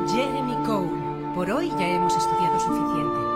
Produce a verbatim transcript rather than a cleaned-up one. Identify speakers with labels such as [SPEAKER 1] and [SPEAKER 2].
[SPEAKER 1] Jeremy Cole. Por hoy ya hemos estudiado suficiente.